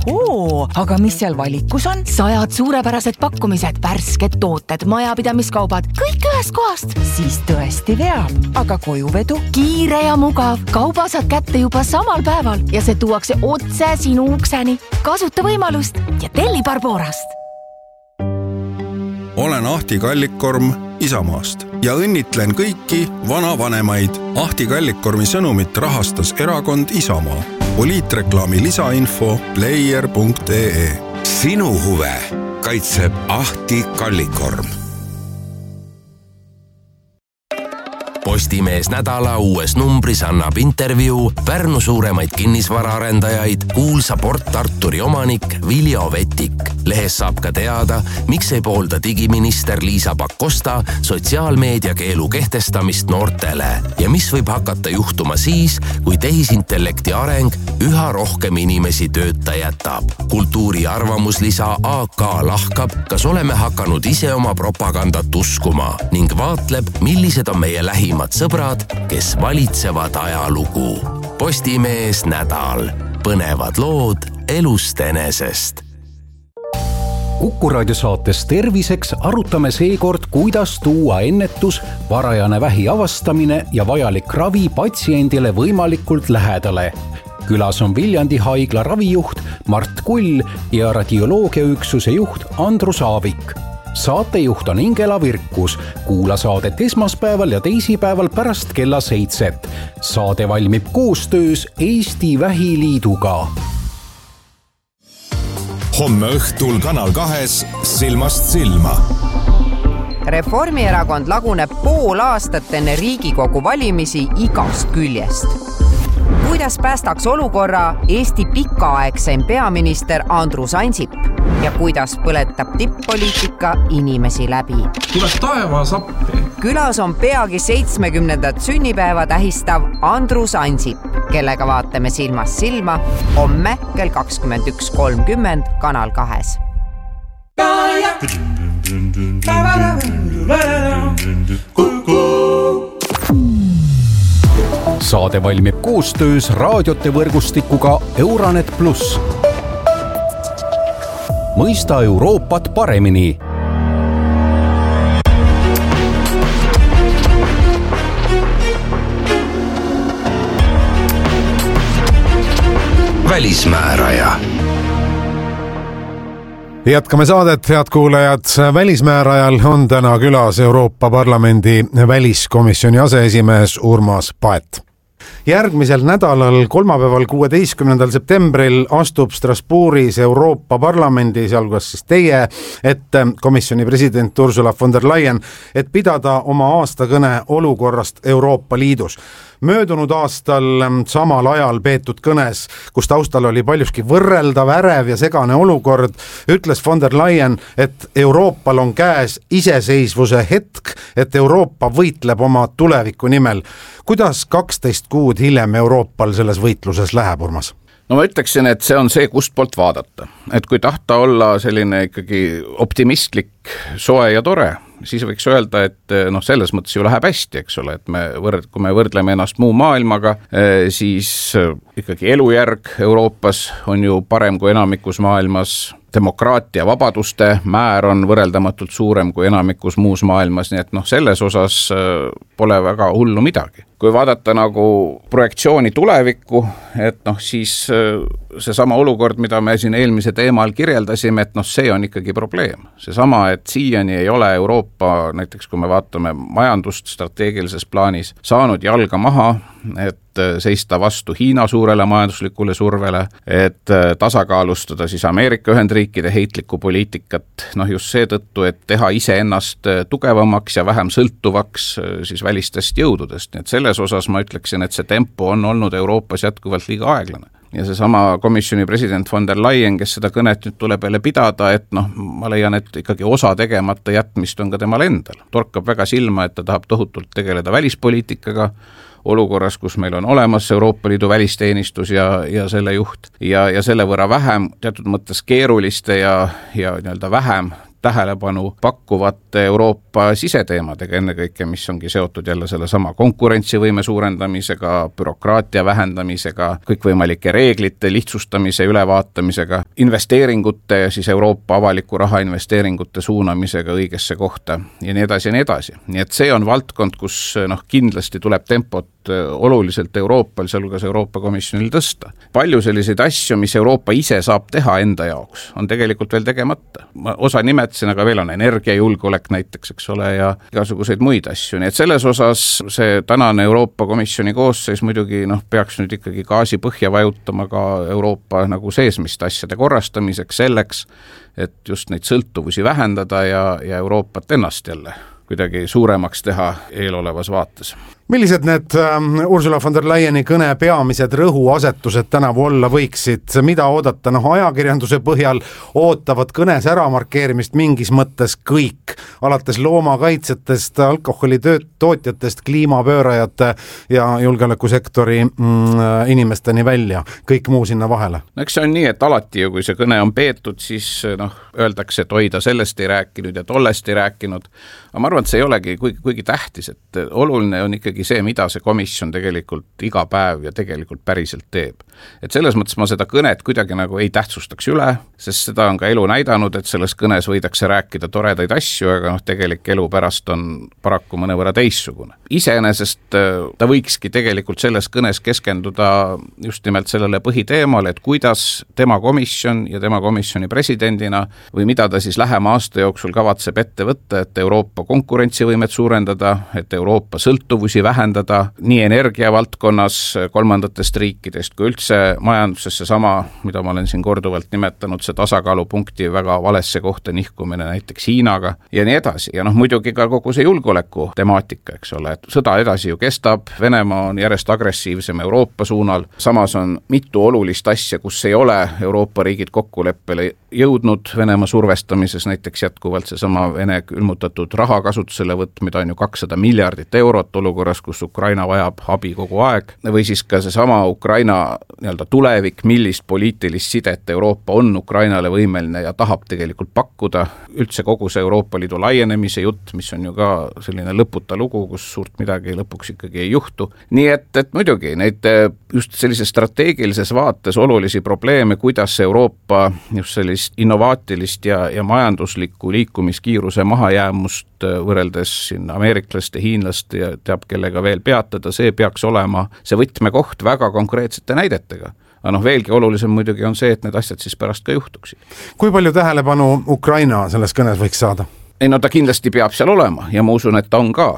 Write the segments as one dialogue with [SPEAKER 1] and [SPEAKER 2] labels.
[SPEAKER 1] aga mis seal valikus on? 100 suurepärased pakkumised, värsked tooted, majapidamiskaubad, kõik ühest kohast. Siis tõesti veab. Aga kojuvedu? Kiire ja mugav. Kauba saad kätte juba samal päeval ja see tuuakse otse sinu ukseni. Kasuta võimalust ja telli Barborast.
[SPEAKER 2] Olen Ahti Kallikkorm Isamaast ja õnnitlen kõiki vanavanemaid. Ahti Kallikkormi sõnumit rahastas erakond Isamaa. Poliitreklaami lisainfo player.ee.
[SPEAKER 3] Sinu huve kaitseb Ahti Kallikkorm. Postimees nädala uues numbris annab intervjuu Pärnu suuremaid kinnisvaraarendajaid, kuulsa Port Arturi omanik Viljo Vetik. Lehes saab ka teada, miks ei poolda digiminister Liisa Pakosta sotsiaalmeedia keelu kehtestamist noortele ja mis võib hakata juhtuma siis, kui tehisintellekti areng üha rohkem inimesi tööta jätab. Kultuuri arvamuslisa AK lahkab, kas oleme hakanud ise oma propagandat uskuma ning vaatleb, millised on meie lähimad sõbrad, kes valitsevad ajalugu. Postimees nädal. Põnevad lood elust enesest.
[SPEAKER 4] Kuku Raadio saates Terviseks arutame seekord, kuidas tuua ennetus, varajane vähi avastamine ja vajalik ravi patsiendile võimalikult lähedale. Külas on Viljandi haigla ravijuht Mart Kull ja radioloogiaüksuse juht Andrus Aavik. Saatejuht on Ingela Virkus. Kuula saadet esmaspäeval ja teisipäeval pärast kella 7. Saade valmib koostöös Eesti Vähiliiduga.
[SPEAKER 5] Homme õhtul Kanal 2 Silmast silma.
[SPEAKER 6] Reformierakond laguneb pool aastat enne Riigikogu valimisi igast küljest. Kuidas päästaks olukorra Eesti pikaaegseim peaminister Andrus Ansip ja kuidas põletab tipp-poliitika inimesi läbi?
[SPEAKER 7] Tuleb taevas appi.
[SPEAKER 6] Külas on peagi 70. sünnipäeva tähistav Andrus Ansip, kellega vaatame silmast silma homme kell 21.30 Kanal 2.
[SPEAKER 4] Saade valmib koostöös raadiote võrgustikuga Euronet Plus. Mõista Euroopat paremini.
[SPEAKER 3] Välismääraja.
[SPEAKER 8] Jätkame saadet, head kuulajad. Välismäärajal on täna külas Euroopa Parlamendi väliskomisjoni aseesimees Urmas Paet. Järgmisel nädalal, kolmapäeval 16. septembril astub Strasbourgis Euroopa Parlamendi, sealhulgas siis teie, ette komisjoni president Ursula von der Leyen, et pidada oma aastakõne olukorrast Euroopa Liidus. Möödunud aastal samal ajal peetud kõnes, kus taustal oli paljuski võrreldav, ärev ja segane olukord, ütles von der Leyen, et Euroopal on käes iseseisvuse hetk, et Euroopa võitleb oma tuleviku nimel. Kuidas 12 kuud hiljem Euroopal selles võitluses läheb, Urmas?
[SPEAKER 9] No ma ütleksin, et see on see, kust poolt vaadata. Et kui tahta olla selline ikkagi optimistlik, soe ja tore, siis võiks öelda, et selles mõttes ju läheb hästi, eks ole, et kui me võrdleme ennast muu maailmaga, siis ikkagi elujärg Euroopas on ju parem kui enamikus maailmas. Demokraatia vabaduste määr on võrreldamatult suurem kui enamikus muus maailmas, nii et selles osas pole väga hullu midagi. Kui vaadata nagu projektsiooni tulevikku, et siis see sama olukord, mida me siin eelmise teemal kirjeldasime, et see on ikkagi probleem. Seesama, et siiani ei ole Euroopa, näiteks kui me vaatame majandust strateegilises plaanis, saanud jalga maha, et seista vastu Hiina suurele majanduslikule survele, et tasakaalustada siis Ameerika Ühendriikide heitlikku poliitikat, just seetõttu, et teha ise ennast tugevamaks ja vähem sõltuvaks siis välistest jõududest. Nii et selles osas ma ütleksin, et see tempo on olnud Euroopas jätkuvalt liiga aeglane. Ja seesama komisjoni president von der Leyen, kes seda kõnet nüüd tuleb jälle pidada, et ma leian, et ikkagi osa tegemata jätmist on ka temal endal. Torkab väga silma, et ta tahab tohutult tegeleda välispoliitikaga, olukorras, kus meil on olemas Euroopa Liidu välisteenistus ja selle juht ja selle võrra vähem teatud mõttes keeruliste ja nii-öelda vähem tähelepanu pakkuvate Euroopa siseteemadega ennekõike, mis ongi seotud jälle selle sama konkurentsivõime suurendamisega, bürokraatia vähendamisega, kõikvõimalike reeglite lihtsustamise, ülevaatamisega, investeeringute ja siis Euroopa avaliku raha investeeringute suunamisega õigesse kohta ja nii edasi ja nii edasi. Nii et see on valdkond, kus kindlasti tuleb tempot oluliselt Euroopal, sealhulgas Euroopa Komisjonil tõsta. Palju selliseid asju, mis Euroopa ise saab teha enda jaoks, on tegelikult veel tegemata. Ma osa nimetasin, aga veel on energiajulgeolek näiteks, eks ole, ja igasuguseid muid asju. Nii et selles osas see tänane Euroopa Komisjoni koosseis muidugi peaks nüüd ikkagi gaasi põhja vajutama ka Euroopa nagu seesmiste asjade korrastamiseks selleks, et just neid sõltuvusi vähendada ja Euroopat ennast jälle kuidagi suuremaks teha eelolevas vaates.
[SPEAKER 8] Millised need Ursula von der Leyeni kõne peamised rõhuasetused tänavu olla võiksid, mida oodata? Ajakirjanduse põhjal ootavad kõnes ära markeerimist mingis mõttes kõik, alates loomakaitsetest, alkoholitootjatest, kliimapöörajate ja julgeolekusektori inimesteni välja, kõik muu sinna vahele.
[SPEAKER 9] Eks see on nii, et alati ju, kui see kõne on peetud, siis öeldakse, et hoida sellest ei rääkinud ja tollest ei rääkinud. Aga ma arvan, et see ei olegi kuigi tähtis, et oluline on ikkagi see, mida see komisjon tegelikult iga päev ja tegelikult päriselt teeb. Et selles mõttes ma seda kõnet kuidagi nagu ei tähtsustaks üle, sest seda on ka elu näidanud, et selles kõnes võidakse rääkida toredaid asju, aga tegelik elu pärast on paraku mõnevõrra teissugune. Iseenesest ta võikski tegelikult selles kõnes keskenduda just nimelt sellele põhiteemale, et kuidas tema komisjon ja tema komisjoni presidendina või mida ta siis lähema aasta jooksul kavatseb ette võtta, et Euroopa konkurentsivõimet suurendada, et Euroopa sõltuvusi vähendada nii energiavaldkonnas kolmandatest riikidest kui üldse majanduses sama, mida ma olen siin korduvalt nimetanud, see tasakaalupunkti väga valesse kohta nihkumine näiteks Hiinaga ja nii edasi. Ja muidugi ka kogu see julgeoleku temaatika, eks ole, et sõda edasi ju kestab, Venemaa on järjest agressiivsem Euroopa suunal, samas on mitu olulist asja, kus ei ole Euroopa riigid kokkuleppele jõudnud Venemaa survestamises, näiteks jätkuvalt seesama Vene külmutatud raha kasutusele võtmida on ju 200 miljardit eurot olukorras, kus Ukraina vajab abi kogu aeg, või siis ka seesama Ukraina tulevik, millist poliitilist sidet Euroopa on Ukrainale võimeline ja tahab tegelikult pakkuda, üldse kogu see Euroopa Liidu laienemise jutt, mis on ju ka selline lõputa lugu, kus suurt midagi lõpuks ikkagi ei juhtu. Nii et muidugi neid just sellises strateegilises vaates olulisi probleeme, kuidas Euroopa just sellist innovaatilist ja majanduslikku liikumiskiiruse mahajäämust võrreldes siin ameeriklaste, hiinlaste ja teab kellega veel peatada, see peaks olema see võtmekoht väga konkreetsete näidetega. Aga veelgi olulisem muidugi on see, et need asjad siis pärast ka juhtuksid.
[SPEAKER 8] Kui palju tähelepanu Ukraina selles kõnes võiks saada?
[SPEAKER 9] Ei, ta kindlasti peab seal olema ja ma usun, et ta on ka.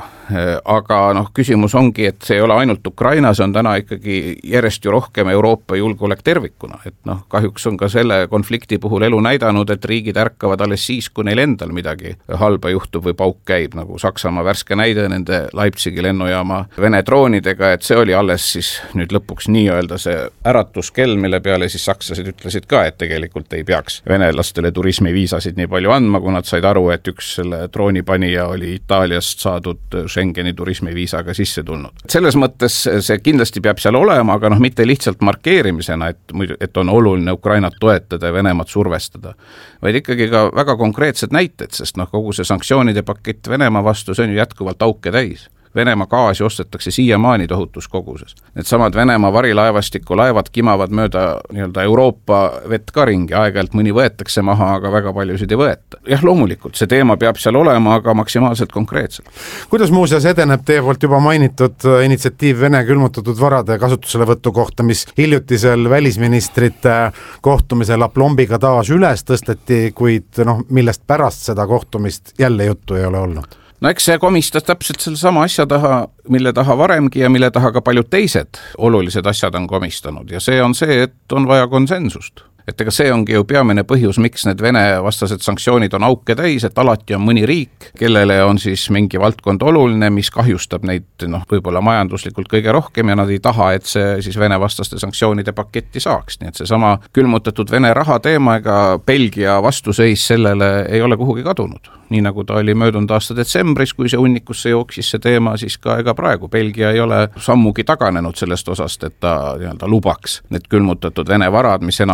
[SPEAKER 9] Aga küsimus ongi, et see ei ole ainult Ukraina, see on täna ikkagi järjest ju rohkem Euroopa julgeolek tervikuna. Et kahjuks on ka selle konflikti puhul elu näidanud, et riigid ärkavad alles siis, kui neil endal midagi halba juhtub või pauk käib, nagu Saksamaa värske näide nende Leipzigi lennujaama Vene droonidega, et see oli alles siis nüüd lõpuks nii-öelda see äratuskell, mille peale siis sakslased ütlesid ka, et tegelikult ei peaks venelastele turismiviisasid nii palju andma, kui nad said aru, et üks selle droonipanija oli Itaaliast saadud Schengeni turismiviisaga sisse tulnud. Selles mõttes see kindlasti peab seal olema, aga mitte lihtsalt markeerimisena, et on oluline Ukrainat toetada ja Venemaad survestada, vaid ikkagi ka väga konkreetsed näited, sest kogu see sanktsioonide pakett Venemaa vastu, see on ju jätkuvalt auke täis. Venemaa gaasi ostetakse siiamaani tohutus koguses. Need samad Venemaa varilaevastiku laevad kimavad mööda Euroopa vett ka ringi, aeg-ajalt mõni võetakse maha, aga väga paljusid ei võeta. Jah, loomulikult, see teema peab seal olema, aga maksimaalselt konkreetselt.
[SPEAKER 8] Kuidas muuseas edeneb teie poolt juba mainitud initsiatiiv Vene külmutatud varade kasutuselevõtu kohta, mis hiljutisel välisministrite kohtumisel aplombiga taas üles tõsteti, kuid millest pärast seda kohtumist jälle juttu ei ole olnud?
[SPEAKER 9] Eks see komistas täpselt selle sama asja taha, mille taha varemgi ja mille taha ka paljud teised olulised asjad on komistanud ja see on see, et on vaja konsensust. Et ega see ongi ju peamine põhjus, miks need Vene vastased sanktsioonid on auke täis, et alati on mõni riik, kellele on siis mingi valdkond oluline, mis kahjustab neid võib-olla majanduslikult kõige rohkem ja nad ei taha, et see siis Vene vastaste sanktsioonide paketti saaks. Nii et see sama külmutatud Vene raha teema ega Belgia vastuseis sellele ei ole kuhugi kadunud. Nii nagu ta oli möödunud aasta detsembris, kui see unnikusse jooksis see teema, siis ka ega praegu Belgia ei ole sammugi taganenud sellest osast, et ta lubaks need külmutatud Vene varad, mis enamik Belgia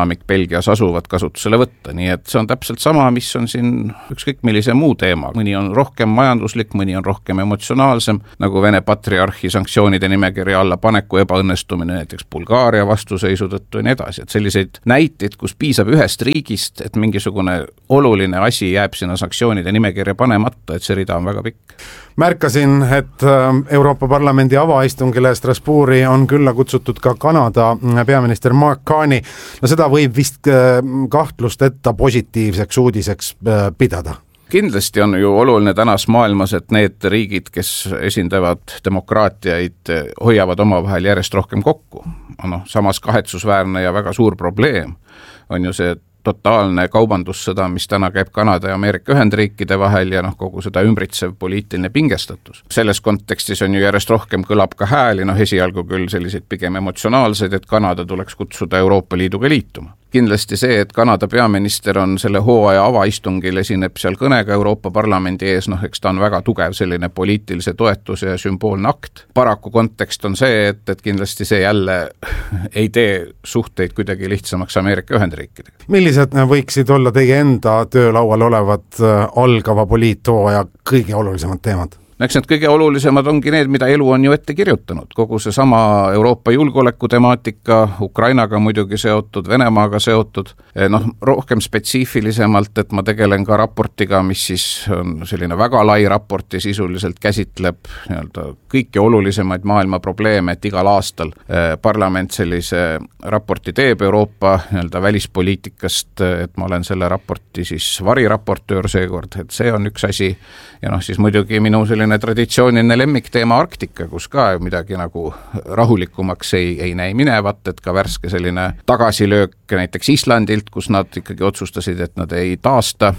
[SPEAKER 9] Belgias asuvad kasutusele võtta, nii et see on täpselt sama, mis on siin ükskõik millise muu teema. Mõni on rohkem majanduslik, mõni on rohkem emotsionaalsem, nagu Vene patriarhi sanktsioonide nimekirja alla paneku ebaõnnestumine näiteks Bulgaaria vastuseisu tõttu ja nii edasi, et selliseid näiteid, kus piisab ühest riigist, et mingisugune oluline asi jääb sinna sanktsioonide nimekirja panemata, et see rida on väga pikk.
[SPEAKER 8] Märkasin, et Euroopa Parlamendi avaistungile Strasbourgi on külla kutsutud ka Kanada peaminister Mark Carney. No seda võib vist kahtlusteta positiivseks uudiseks pidada.
[SPEAKER 9] Kindlasti on ju oluline tänas maailmas, et need riigid, kes esindavad demokraatiaid, hoiavad omavahel järjest rohkem kokku. Samas kahetsusväärne ja väga suur probleem on ju see totaalne kaubandussõda, mis täna käib Kanada ja Ameerika Ühendriikide vahel ja kogu seda ümbritsev poliitiline pingestatus. Selles kontekstis on ju järjest rohkem kõlab ka hääli, esialgu küll selliseid pigem emotsionaalseid, et Kanada tuleks kutsuda Euroopa Liiduga liituma. Kindlasti see, et Kanada peaminister on selle hooaja avaistungil esineb seal kõnega Euroopa Parlamendi ees, eks ta on väga tugev selline poliitilise toetuse ja sümboolne akt. Paraku kontekst on see, et kindlasti see jälle ei tee suhteid kuidagi lihtsamaks Ameerika Ühendriikidega.
[SPEAKER 8] Millised võiksid olla teie enda töölaual olevad algava poliithooaja kõige olulisemad teemad?
[SPEAKER 9] Eks need kõige olulisemad ongi need, mida elu on ju ette kirjutanud. Kogu see sama Euroopa julgeoleku temaatika, Ukrainaga muidugi seotud, Venemaaga seotud, rohkem spetsiifilisemalt, et ma tegelen ka raportiga, mis siis on selline väga lai raport ja sisuliselt käsitleb kõiki olulisemaid maailma probleeme, et igal aastal parlament sellise raporti teeb Euroopa välispoliitikast, et ma olen selle raporti siis variraportöör seekord, et see on üks asi ja siis muidugi minu selline traditsiooniline lemmikteema Arktika, kus ka midagi nagu rahulikumaks ei näi minevat, et ka värske selline tagasilöök näiteks Islandilt, kus nad ikkagi otsustasid, et nad ei taasta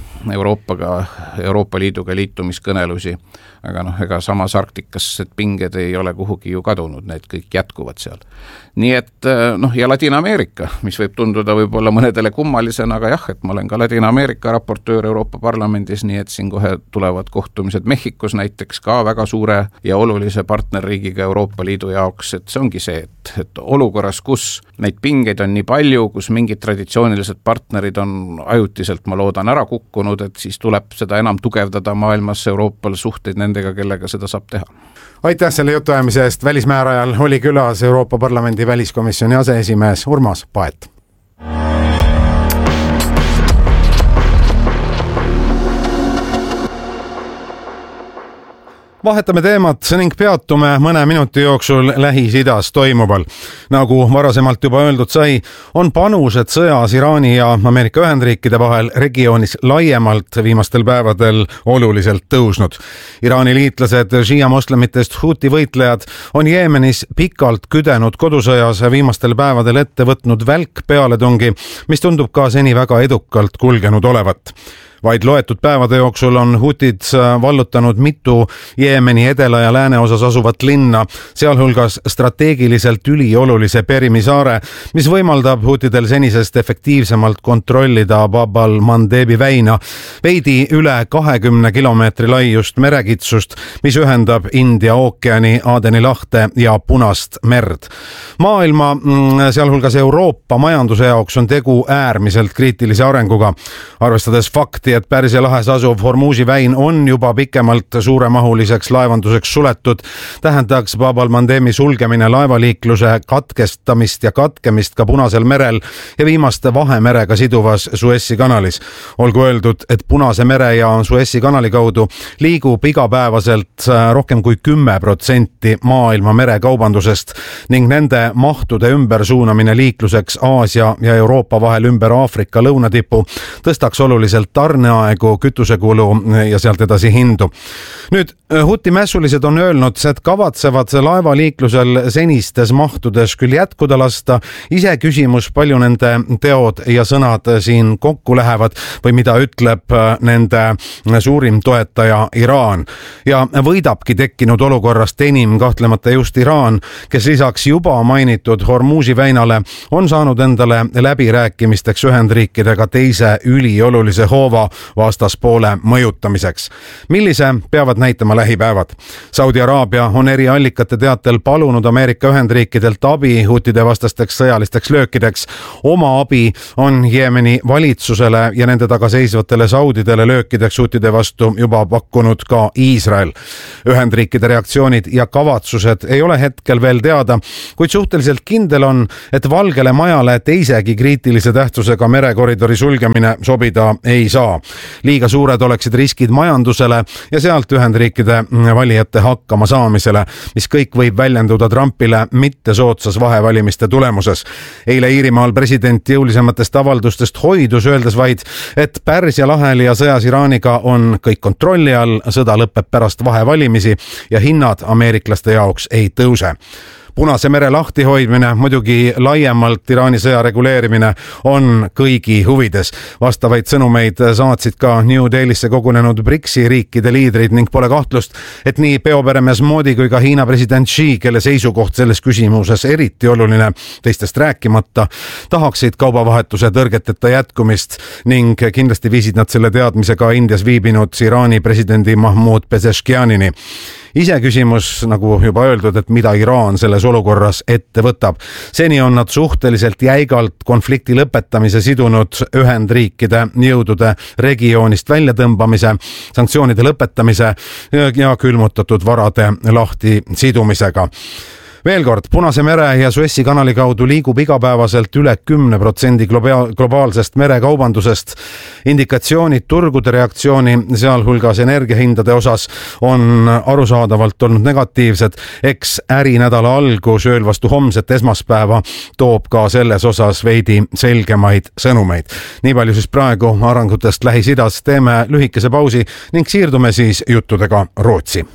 [SPEAKER 9] Euroopa Liiduga liitumiskõnelusi, aga ega samas Arktikas pinged ei ole kuhugi ju kadunud, need kõik jätkuvad seal. Nii et ja Ladina-Ameerika, mis võib tunduda võib-olla mõnedele kummalisena, aga jah, et ma olen ka Ladina-Ameerika raportöör Euroopa Parlamendis, nii et siin kohe tulevad kohtumised Mehhikos näiteks ka väga suure ja olulise partnerriigiga Euroopa Liidu jaoks, et see ongi see, et olukorras, kus neid pingeid on nii palju, kus mingid traditsioonilised partnerid on ajutiselt, ma loodan, ära kukkunud, et siis tuleb seda enam tugevdada maailmas Euroopal suhteid nendega, kellega seda saab teha.
[SPEAKER 8] Aitäh selle jutuajamise eest. Välismäärajal oli külas Euroopa Parlamendi väliskomisjoni aseesimees Urmas Paet. Vahetame teemat ning peatume mõne minuti jooksul Lähis-Idas toimuval. Nagu varasemalt juba öeldud sai, on panused sõjas Iraani ja Ameerika Ühendriikide vahel regioonis laiemalt viimastel päevadel oluliselt tõusnud. Iraani liitlased Shia moslemitest Huti võitlejad on Jeemenis pikalt küdenud kodusõjas viimastel päevadel ette võtnud välk pealetungi, mis tundub ka seni väga edukalt kulgenud olevat. Vaid loetud päevade jooksul on hutid vallutanud mitu Jeemeni edela ja lääne osas asuvat linna, sealhulgas strateegiliselt üliolulise Perimi saare, mis võimaldab hutidel senisest efektiivsemalt kontrollida Bab al-Mandebi väina, veidi üle 20 kilomeetri laiust merekitsust, mis ühendab India ookeani, Aadeni lahte ja Punast merd. Maailma, sealhulgas Euroopa majanduse jaoks on tegu äärmiselt kriitilise arenguga, arvestades fakti, et Pärsia lahes asuv Hormuzi väin on juba pikemalt suuremahuliseks laevanduseks suletud, tähendaks Bab al-Mandemi sulgemine laevaliikluse katkestamist ja katkemist ka Punasel merel ja viimaste Vahemerega siduvas Suessi kanalis. Olgu öeldud, et Punase mere ja Suessi kanali kaudu liigub igapäevaselt rohkem kui 10% maailma merekaubandusest ning nende mahtude ümbersuunamine liikluseks Aasia ja Euroopa vahel ümber Aafrika lõunatipu tõstaks oluliselt tarneaegu, kütusekulu ja sealt edasi hindu. Nüüd, Huti mässulised on öelnud, et kavatsevad laevaliiklusel senistes mahtudes küll jätkuda lasta, ise küsimus, palju nende teod ja sõnad siin kokku lähevad või mida ütleb nende suurim toetaja Iraan. Ja võidabki tekkinud olukorrast enim kahtlemata just Iraan, kes lisaks juba mainitud Hormuzi väinale on saanud endale läbirääkimisteks Ühendriikidega teise üliolulise hoova iga vastaspoole mõjutamiseks. Millise peavad näitama lähipäevad? Saudi Araabia on eri allikate teatel palunud Ameerika Ühendriikidelt abi hutide vastasteks sõjalisteks löökideks. Oma abi on Jeemeni valitsusele ja nende taga seisvatele saudidele löökideks hutide vastu juba pakkunud ka Iisrael. Ühendriikide reaktsioonid ja kavatsused ei ole hetkel veel teada, kuid suhteliselt kindel on, et Valgele Majale teisegi kriitilise tähtsusega merekoridori sulgemine sobida ei saa. Liiga suured oleksid riskid majandusele ja sealt Ühendriikide valijate hakkama saamisele, mis kõik võib väljenduda Trumpile mitte soodsas vahevalimiste tulemuses. Eile Iirimaal president jõulisematest avaldustest hoidus, öeldes vaid, et Pärsia lahel ja sõjas Iraaniga on kõik kontrolli all, sõda lõpeb pärast vahevalimisi ja hinnad ameeriklaste jaoks ei tõuse. Punase mere lahtihoidmine, muidugi laiemalt Iraani sõja reguleerimine on kõigi huvides. Vastavaid sõnumeid saatsid ka New Delhisse kogunenud BRICS-i riikide liidrid ning pole kahtlust, et nii peoperemees Modi kui ka Hiina president Xi, kelle seisukoht selles küsimuses eriti oluline, teistest rääkimata, tahaksid kaubavahetuse tõrgeteta jätkumist ning kindlasti viisid nad selle teadmise ka Indias viibinud Iraani presidendi Mahmoud Pezeshkianini. Ise küsimus, nagu juba öeldud, et mida Iraan selles olukorras ette võtab. Seni on nad suhteliselt jäigalt konflikti lõpetamise sidunud Ühendriikide jõudude regioonist väljatõmbamise, sanktsioonide lõpetamise ja külmutatud varade lahti sidumisega. Veel kord, Punase mere ja Suessi kanali kaudu liigub igapäevaselt üle 10% globaalsest merekaubandusest. Indikatsioonid turgude reaktsiooni, sealhulgas energiahindade osas, on arusaadavalt olnud negatiivsed. Eks ärinädala algus ööl vastu homset esmaspäeva toob ka selles osas veidi selgemaid sõnumeid. Nii palju siis praegu arengutest Lähis-Idas. Teeme lühikese pausi ning siirdume siis juttudega Rootsi.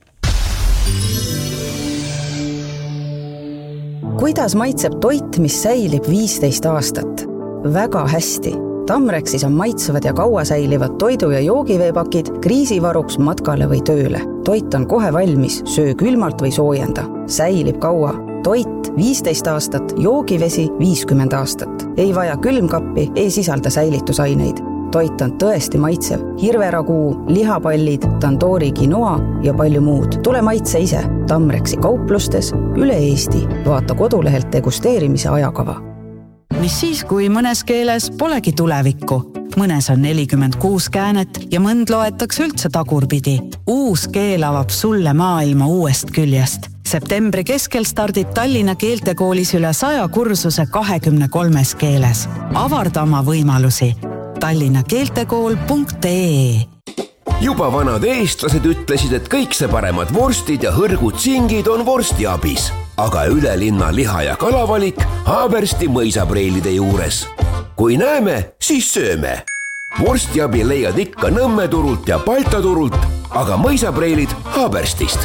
[SPEAKER 10] Kuidas maitseb toit, mis säilib 15 aastat? Väga hästi. Tamrexis on maitsevad ja kaua säilivad toidu- ja joogiveepakid kriisivaruks matkale või tööle. Toit on kohe valmis, söö külmalt või soojenda. Säilib kaua. Toit 15 aastat, joogivesi 50 aastat. Ei vaja külmkappi, ei sisalda säilitusaineid. Toit on tõesti maitsev. Hirveraguu, lihapallid, tandoori quinoa ja palju muud. Tule maitse ise. Tamrexi kauplustes üle Eesti. Vaata kodulehelt degusteerimise ajakava.
[SPEAKER 11] Mis siis, kui mõnes keeles polegi tulevikku? Mõnes on 46 käänet ja mõnd loetakse üldse tagurpidi. Uus keel avab sulle maailma uuest küljest. Septembri keskel stardib Tallinna keeltekoolis üle 100 kursuse 23 keeles. Avarda oma võimalusi. tallinnakeeltekool.ee.
[SPEAKER 3] Juba vanad eestlased ütlesid, et kõik see paremad vorstid ja hõrgud singid on vorstiabis. Aga üle linna liha- ja kalavalik Haabersti mõisapreilide juures. Kui näeme, siis sööme. Vorstiabi leiad ikka Nõmme turult ja Balta turult, aga mõisapreilid Haaberstist.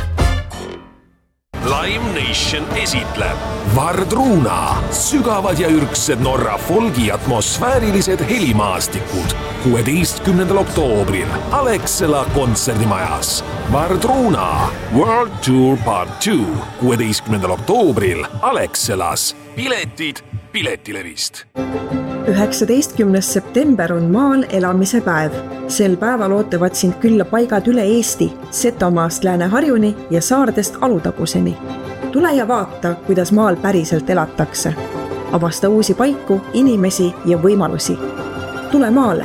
[SPEAKER 12] Lime Nation esitleb Vardruna, sügavad ja ürksed Norra folgi atmosfäärilised helimaastikud 16. oktoobril Alexela kontserdimajas. Vardruna World Tour Part 2 16. oktoobril Alexelas. Piletid Piletilevist.
[SPEAKER 13] 19. september on maal elamise päev. Sel päeval ootavad sind külla paigad üle Eesti, Setomaast Lääne-Harjuni ja saardest Alutaguseni. Tule ja vaata, kuidas maal päriselt elatakse. Avasta uusi paiku, inimesi ja võimalusi. Tule maale!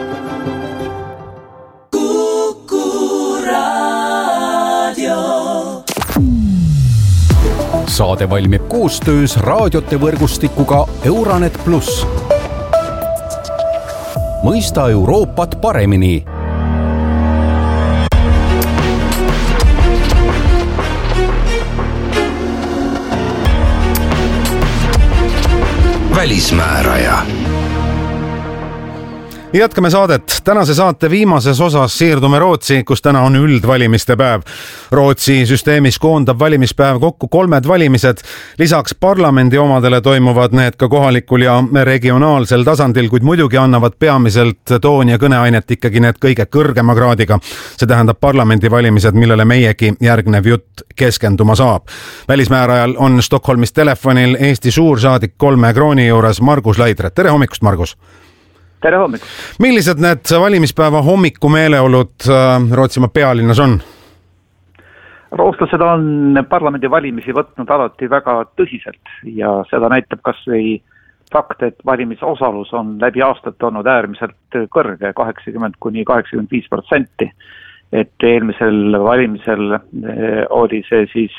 [SPEAKER 4] Saade valmib koostöös raadiote võrgustikuga Euronet Plus. Mõista Euroopat paremini.
[SPEAKER 3] Välismääraja.
[SPEAKER 8] Jätkame saadet. Tänase saate viimases osas siirdume Rootsi, kus täna on üldvalimiste päev. Rootsi süsteemis koondab valimispäev kokku 3 valimised. Lisaks parlamendi omadele toimuvad need ka kohalikul ja regionaalsel tasandil, kuid muidugi annavad peamiselt toon ja kõneainet ikkagi need kõige kõrgema kraadiga. See tähendab parlamendivalimised, millele meiegi järgnev jutt keskenduma saab. Välismäärajal on Stockholmis telefonil Eesti suursaadik 3 krooni juures Margus Laidre. Tere hommikust, Margus!
[SPEAKER 14] tere hommikust!
[SPEAKER 8] Millised need valimispäeva hommikumeeleolud Rootsimaa pealinnas on?
[SPEAKER 14] Rootslased on parlamendi valimisi võtnud alati väga tõsiselt ja seda näitab kas või fakt, et valimisosalus on läbi aastat olnud äärmiselt kõrge, 80–85%. Et eelmisel valimisel oli see siis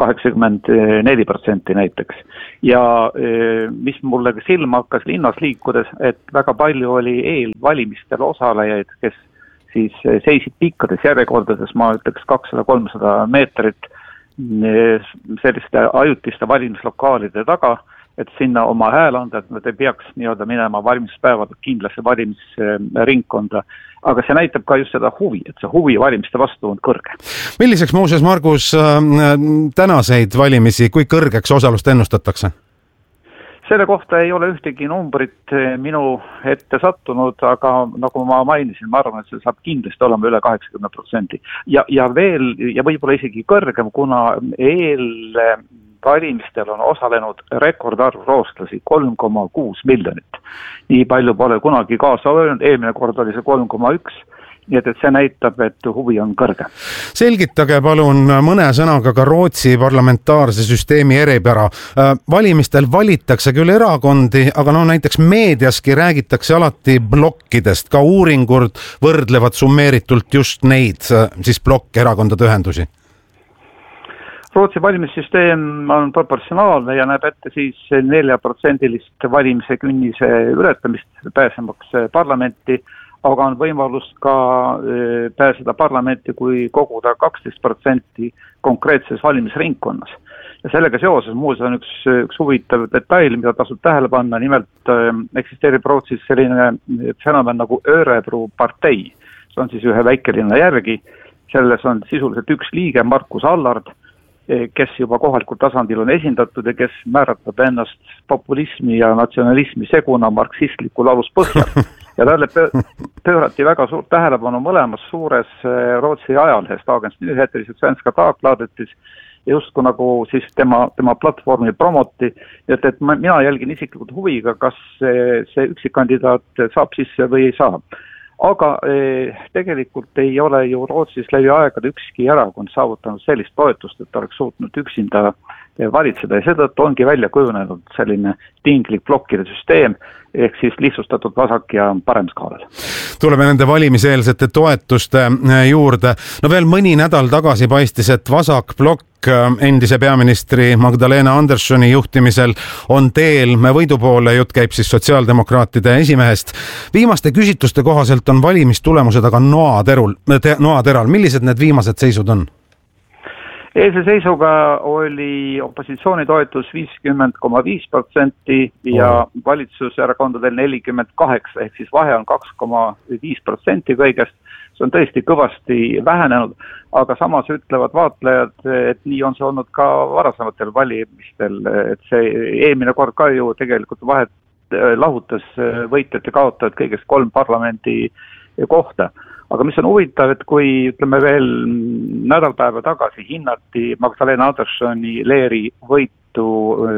[SPEAKER 14] 84% näiteks. Ja mis mulle silma hakkas linnas liikudes, et väga palju oli eelvalimistel osalejaid, kes siis seisid pikkades järjekordades, ma ütleks 200-300 meetrit selliste ajutiste valimislokaalide taga, et sinna oma hääl anda, et nad ei peaks nii-öelda minema valimispäevad kindlasse valimisringkonda. Aga see näitab ka just seda huvi, et see huvi valimiste vastu on kõrge.
[SPEAKER 8] Milliseks muuseas, Margus, tänaseid valimisi, kui kõrgeks osalust ennustatakse?
[SPEAKER 14] Selle kohta ei ole ühtegi numbrit minu ette sattunud, aga nagu ma mainisin, ma arvan, et see saab kindlasti olema üle 80%. Ja veel, ja võib-olla isegi kõrgem, kuna eelvalimistel on osalenud rekordarv rootslasi 3,6 miljonit. Nii palju pole kunagi kaasa öelnud, eelmine kord oli see 3,1. Nii et see näitab, et huvi on kõrge.
[SPEAKER 8] Selgitage palun mõne sõnaga ka Rootsi parlamentaarse süsteemi eripära. Valimistel valitakse küll erakondi, aga näiteks meediaski räägitakse alati blokkidest. Ka uuringud võrdlevad summeeritult just neid siis blokkerakondade ühendusi.
[SPEAKER 14] Rootsi valimissüsteem on proportsionaalne ja näeb ette siis 4% valimise künnise ületamist pääsemaks parlamenti, aga on võimalus ka pääseda parlamenti, kui koguda 12% konkreetses valimisringkonnas. Ja sellega seoses muuseas on üks huvitav detail, mida tasub tähele panna, nimelt eksisteerib Rootsis selline fenomen nagu Örebro partei. See on siis ühe väikelinna järgi, selles on sisuliselt üks liige, Markus Allard, kes juba kohalikul tasandil on esindatud ja kes määratab ennast populismi ja natsionalismi seguna marksistlikul aluspõhjal. Ja talle pöörati väga suurt tähelepanu mõlemas suures Rootsi ajalehes, Dagens Nyheter ja Svenska Dagbladetis, just kui nagu siis tema platvormi promoti, et mina jälgin isiklikult huviga, kas see üksikkandidaat saab sisse või ei saa. Aga tegelikult ei ole ju Rootsis läbi aegade ükski erakond saavutanud sellist toetust, et oleks suutnud üksinda valitseda ja seetõttu ongi välja kujunenud selline tinglik blokkide süsteem, ehk siis lihtsustatud vasak ja parem skaalal.
[SPEAKER 8] Tuleme nende valimiseelsete toetuste juurde. No veel mõni nädal tagasi paistis, et vasak blokk endise peaministri Magdalena Anderssoni juhtimisel on teel võidu poole, jutt käib siis sotsiaaldemokraatide esimehest. Viimaste küsitluste kohaselt on valimistulemused aga noateral. Millised need viimased seisud on?
[SPEAKER 14] Eelse seisuga oli opositsiooni toetus 50,5% ja valitsuserakondadel 48%, ehk siis vahe on 2,5% kõigest. See on tõesti kõvasti vähenenud, aga samas ütlevad vaatlejad, et nii on see olnud ka varasematel valimistel, et see eelmine kord ka ju tegelikult vahet lahutas võitjad ja kaotajad kõigest 3 parlamendi kohta. Aga mis on huvitav, et kui ütleme veel nädalpäeva tagasi hinnati Magdalena Anderssoni leeri võitu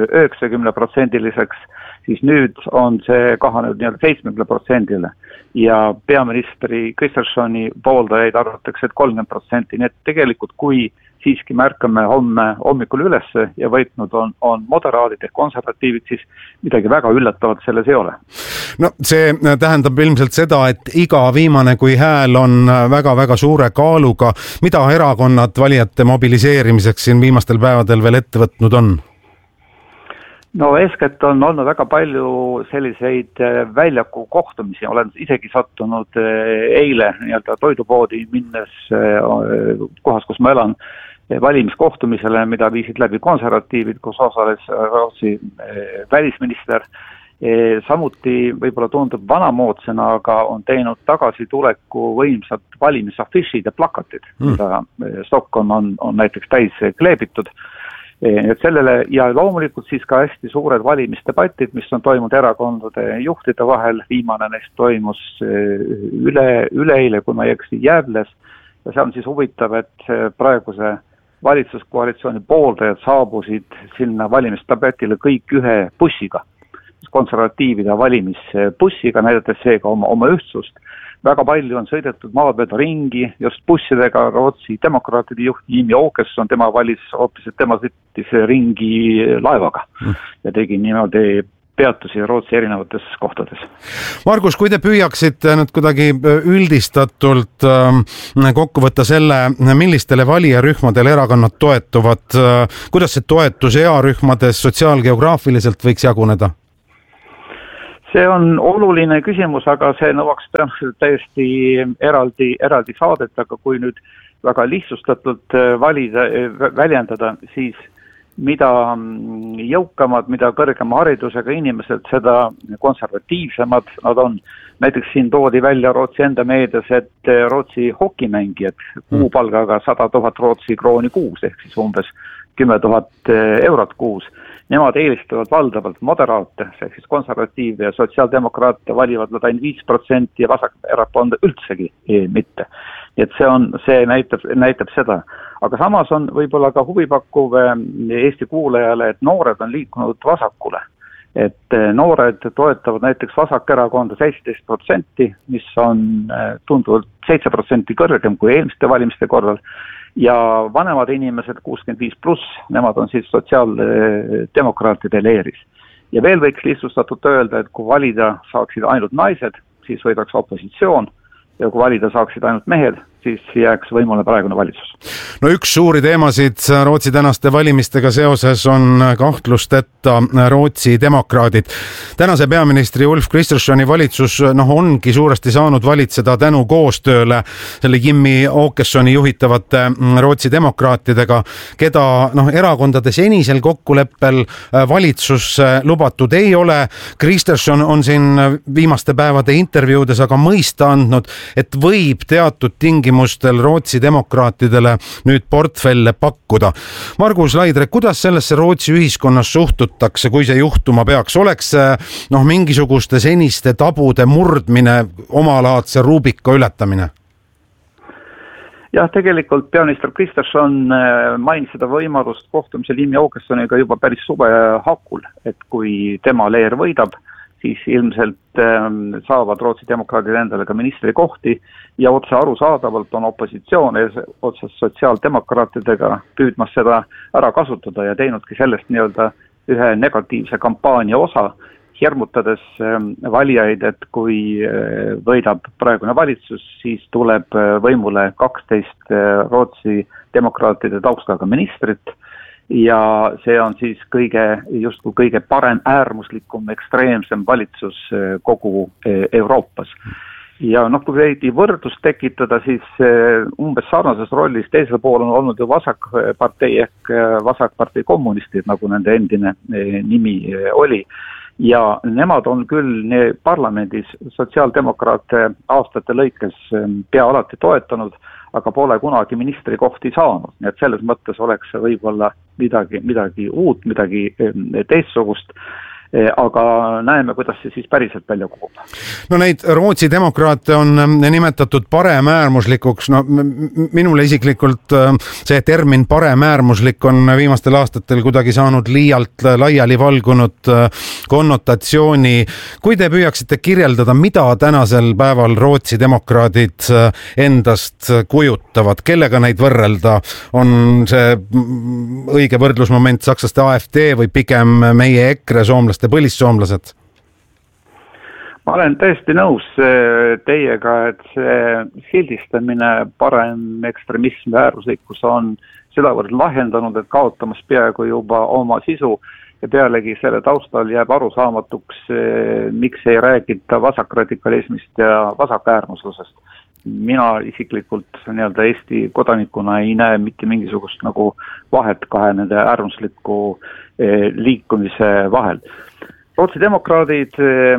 [SPEAKER 14] 90%-liseks, siis nüüd on see kahanenud 70%-le ja peaministri Kristerssoni pooldajaid arvatakse, et 30%, nii et tegelikult kui siiski märkame homme hommikul ülesse ja võitnud on moderaadid ja konservatiivid, siis midagi väga üllatavat selles ei ole.
[SPEAKER 8] No see tähendab ilmselt seda, et iga viimane kui hääl on väga-väga suure kaaluga. Mida erakonnad valijate mobiliseerimiseks siin viimastel päevadel veel ette võtnud on?
[SPEAKER 14] No eeskätt on olnud väga palju selliseid väljaku kohtumisi, olen isegi sattunud eile nii-öelda toidupoodi minnes kohas, kus ma elan, valimiskohtumisele, mida viisid läbi konservatiivid, kus osales Rootsi välisminister. Samuti võib-olla tundub vanamoodsena, aga on teinud tagasituleku võimsad valimisafišid ja plakatid, mida Stockholm on näiteks täis kleebitud. Et sellele ja loomulikult siis ka hästi suured valimisdebatid, mis on toimunud erakondade juhtide vahel, viimane neist toimus üleeile, kui ma ei eksi, Jäävles, ja see on siis huvitav, et praeguse valitsuskoalitsiooni pooldajad saabusid sinna valimisdebatile kõik ühe bussiga. konservatiivide valimisbussiga, näidates seega oma ühtsust. Väga palju on sõidetud maadmööda ringi just bussidega. Rootsi demokraatide juht Jimmie Åkesson, tema valis hoopis, et tema sõitis ringi laevaga ja tegi niimoodi peatusi Rootsi erinevates kohtades.
[SPEAKER 8] Margus, kui te püüaksite nüüd kuidagi üldistatult kokku võtta selle, millistele valijarühmadele erakonnad toetuvad, kuidas see toetus earühmades sotsiaalgeograafiliselt võiks jaguneda?
[SPEAKER 14] See on oluline küsimus, aga see nõuaks täiesti eraldi saadet, aga kui nüüd väga lihtsustatult väljendada, siis mida jõukamad, mida kõrgema haridusega inimesed, seda konservatiivsemad nad on. Näiteks siin toodi välja Rootsi enda meedias, et Rootsi hokimängijad kuupalgaga 100 000 Rootsi krooni kuus, ehk siis umbes 10 000 eurot kuus. Nemad eelistavad valdavalt moderaate, ehk siis konservatiive ja sotsiaaldemokraate valivad nad ainult 5% ja vasakerakond üldsegi mitte. Et see näitab seda. Aga samas on võib-olla ka huvipakkuv Eesti kuulajale, et noored on liikunud vasakule. Et noored toetavad näiteks vasakerakonda 17%, mis on tunduvalt 7% kõrgem kui eelmiste valimiste korral. Ja vanemad inimesed 65+, nemad on siis sotsiaaldemokraatide leeris. Ja veel võiks lihtsustatult öelda, et kui valida saaksid ainult naised, siis võidaks opositsioon. Ja kui valida saaksid ainult mehed, siis jääks võimule praegune valitsus.
[SPEAKER 8] No üks suuri teemasid Rootsi tänaste valimistega seoses on kahtlusteta Rootsi demokraadid. Tänase peaministri Ulf Kristerssoni valitsus ongi suuresti saanud valitseda tänu koostööle selle Jimmie Åkessoni juhitavate Rootsi demokraatidega, keda erakondade senisel kokkuleppel valitsusse lubatud ei ole. Kristersson on siin viimaste päevade intervjuudes aga mõista andnud, et võib teatud tingimustel Rootsi demokraatidele nüüd portfelle pakkuda. Margus Laidre, kuidas sellesse Rootsi ühiskonnas suhtutakse, kui see juhtuma peaks? Oleks mingisuguste seniste tabude murdmine, omalaadse Rubika ületamine?
[SPEAKER 14] Jah, tegelikult peaminister Kristersson mainis seda võimalust kohtumisel Jimmie Åkessoniga juba päris suve hakul, et kui tema leer võidab, siis ilmselt saavad Rootsi demokraadid endale ka ministrikohti ja otse arusaadavalt on opositsioon otse sotsiaaldemokraatidega püüdmas seda ära kasutada ja teinudki sellest nii-öelda ühe negatiivse kampaania osa, hirmutades valijaid, et kui võidab praegune valitsus, siis tuleb võimule 12 Rootsi demokraatide taustaga ministrit ja see on siis justkui kõige parem äärmuslikum, ekstreemsem valitsus kogu Euroopas. Ja kui veidi võrdlust tekitada, siis umbes sarnases rollis teisel pool on olnud ju vasakpartei ehk vasakpartei kommunistid, nagu nende endine nimi oli. Ja nemad on küll parlamendis sotsiaaldemokraate aastate lõikes pea alati toetanud, aga pole kunagi ministrikohti saanud. Nii et selles mõttes oleks see võib-olla midagi uut, midagi teistsugust, aga näeme, kuidas see siis päriselt välja kukub.
[SPEAKER 8] No neid Rootsi demokraate on nimetatud paremäärmuslikuks. Minule isiklikult see termin paremäärmuslik on viimastel aastatel kuidagi saanud liialt laiali valgunud konnotatsiooni. Kui te püüaksite kirjeldada, mida tänasel päeval Rootsi demokraadid endast kujutavad, kellega neid võrrelda? On see õige võrdlusmoment sakslaste AfD või pigem meie EKRE soomlaste põlissoomlased?
[SPEAKER 14] Ma olen täiesti nõus teiega, et see sildistamine, parem ekstremism ja äärmuslikkus on sedavõrd lahendanud, et kaotamas peaaegu juba oma sisu ja pealegi selle taustal jääb arusaamatuks, miks ei räägita vasakradikalismist ja vasakäärmuslusest. Mina isiklikult nii-öelda Eesti kodanikuna ei näe mitte mingisugust nagu vahet kahe nende äärmusliku liikumise vahel. Rootsi demokraadid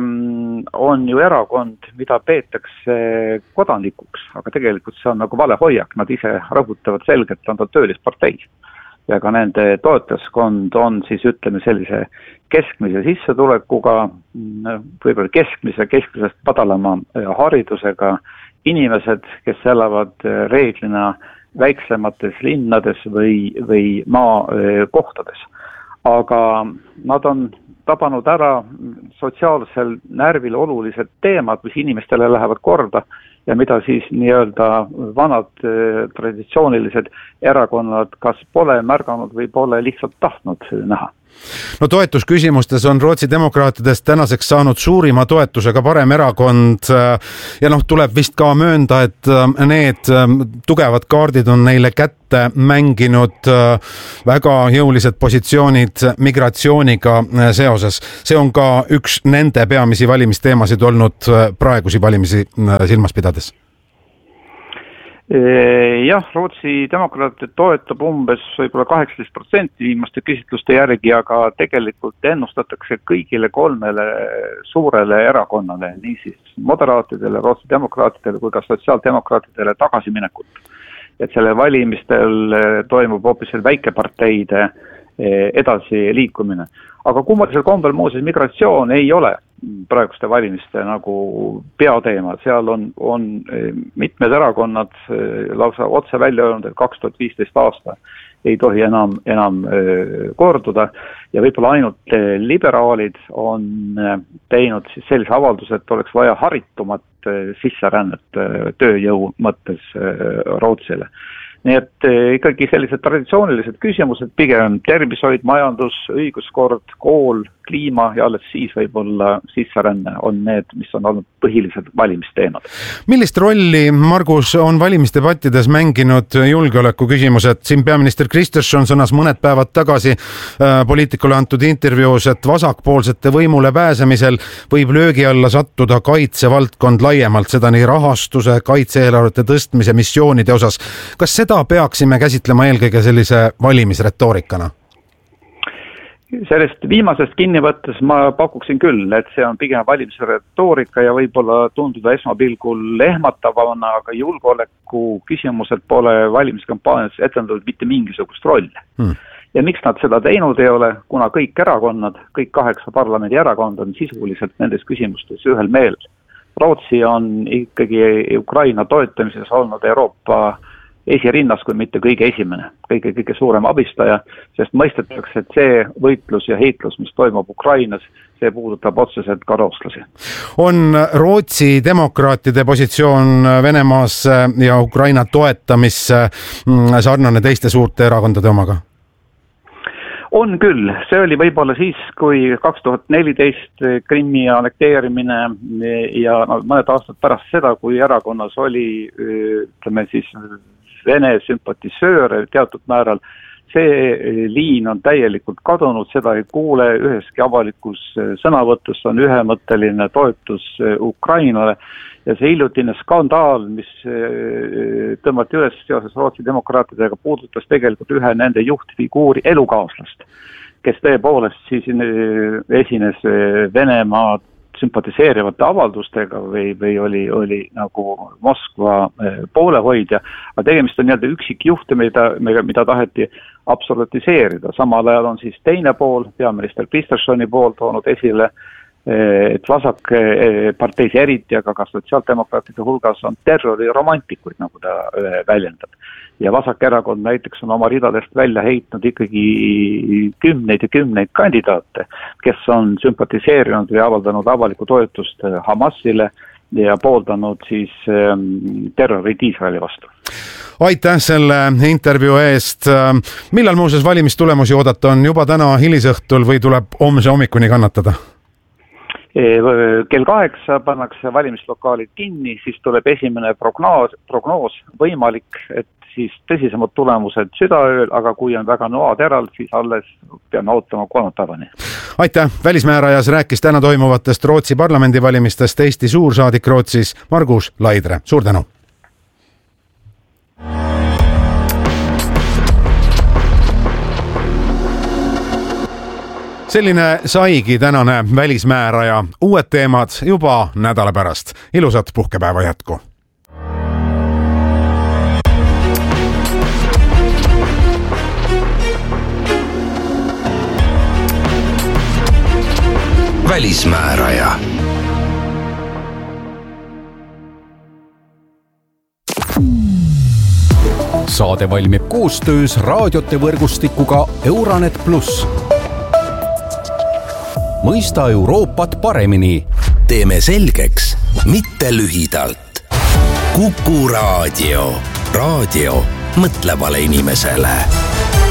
[SPEAKER 14] on ju erakond, mida peetakse kodanikuks, aga tegelikult see on nagu vale hoiak. Nad ise rõhutavad selgelt, on ta töölispartei. Ja ka nende toetajaskond on siis ütleme sellise keskmise sissetulekuga, võib-olla keskmisest padalama haridusega inimesed, kes elavad reeglina väiksemates linnades või maakohtades. aga nad on tabanud ära sotsiaalsel närvil olulised teemad, mis inimestele lähevad korda ja mida siis nii-öelda vanad traditsioonilised erakonnad kas pole märganud või pole lihtsalt tahtnud näha.
[SPEAKER 8] No toetusküsimustes on Rootsi demokraatidest tänaseks saanud suurima toetusega Paremerakond ja tuleb vist ka möönda, et need tugevad kaardid on neile kätte mänginud väga jõulised positsioonid migratsiooniga seoses. See on ka üks nende peamisi valimisteemasid olnud praegusi valimisi silmas pidades.
[SPEAKER 14] Jah, Rootsi demokraatid toetab umbes võib-olla 18% viimaste küsitluste järgi, aga tegelikult ennustatakse kõigile kolmele suurele erakonnale, niisiis moderaatidele, Rootsi demokraatidele kui ka sotsiaaldemokraatidele tagasiminekut. Et selle valimistel toimub hoopis väikeparteide edasi liikumine. Aga kummalisel kombel muuseas migratsioon ei ole praeguste valimiste nagu peateema. Seal on mitmed erakonnad lausa otse välja öelnud, et 2015 aasta ei tohi enam korduda ja võib-olla ainult liberaalid on teinud siis sellise avalduse, et oleks vaja haritumat sisserännet tööjõu mõttes Rootsile. Nii et ikkagi sellised traditsioonilised küsimused, pigem tervishoid, majandus, õiguskord, kool, kliima ja alles siis võib-olla sisseränne on need, mis on olnud põhilised valimisteemad.
[SPEAKER 8] Millist rolli, Margus, on valimisdebattides mänginud julgeoleku küsimused? Siin peaminister Kristersson sõnas mõned päevad tagasi poliitikule antud intervjuus, et vasakpoolsete võimule pääsemisel võib löögi alla sattuda kaitsevaldkond laiemalt, seda nii rahastuse, kaitse-eelarvete tõstmise, missioonide osas. Kas seda peaksime käsitlema eelkõige sellise valimisretoorikana?
[SPEAKER 14] Sellest viimasest kinni võttes ma pakuksin küll, et see on pigem valimisretoorika ja võib-olla tunduda esmapilgul ehmatavana, aga julgeoleku küsimused pole valimiskampaanias etendanud mitte mingisugust rolli. Ja miks nad seda teinud ei ole, kuna kõik erakonnad, kõik 8 parlamendi erakond on sisuliselt nendes küsimustes ühel meel. Rootsi on ikkagi Ukraina toetamises olnud Euroopa esirinnas, kui mitte kõige esimene, kõige suurem abistaja, sest mõistetakse, et see võitlus ja heitlus, mis toimub Ukrainas, see puudutab otseselt ka rootslasi.
[SPEAKER 8] On Rootsi demokraatide positsioon Venemaas ja Ukraina toetamisse sarnane teiste suurte erakondade omaga?
[SPEAKER 14] On küll, see oli võib-olla siis, kui 2014 Krimmi annekteerimine ja mõned aastad pärast seda, kui erakonnas oli, ütleme siis, Vene sümpatisööre teatud määral, see liin on täielikult kadunud, seda ei kuule, üheski avalikus sõnavõtus on ühemõtteline toetus Ukrainale ja see hiljutine skandaal, mis tõmmati üles seoses Rootsi demokraatidega, puudutas tegelikult ühe nende juhtfiguuri elukaaslast, kes tõepoolest siis esines Venemaa sümpatiseerivate avaldustega või oli nagu Moskva poolehoidja, aga tegemist on nii-öelda üksikjuhte, mida taheti absolutiseerida. Samal ajal on siis teine pool, peaminister Kristerssoni pool toonud esile, et vasak parteis eriti, aga ka sotsiaaldemokraatide hulgas on terroriromantikuid, nagu ta väljendab. Ja vasak erakond näiteks on oma ridadest välja heitnud ikkagi kümneid ja kümneid kandidaate, kes on sümpatiseerinud või avaldanud avalikku toetust Hamasile ja pooldanud siis terrorit Iisraeli vastu.
[SPEAKER 8] Aitäh selle intervjuu eest. Millal muuseas valimistulemusi oodata on? Juba täna hilisõhtul või tuleb homse hommikuni kannatada?
[SPEAKER 14] Kell 8 pannakse valimislokaalid kinni, siis tuleb esimene prognoos võimalik, et siis tõsisemad tulemused südaööl, aga kui on väga noateral, siis alles peame ootama kolmapäevani.
[SPEAKER 8] Aitäh! Välismäärajas rääkis täna toimuvatest Rootsi parlamendivalimistest Eesti suursaadik Rootsis Margus Laidre. Suur tänu! Selline saigi tänane välismääraja. Uued teemad juba nädala pärast. Ilusat puhkepäeva jätku!
[SPEAKER 3] Välismääraja.
[SPEAKER 4] Saade valmib koostöös raadiote võrgustikuga Euranet Plus. mõista Euroopat paremini.
[SPEAKER 3] Teeme selgeks, mitte lühidalt. Kuku Raadio. Raadio mõtlevale inimesele.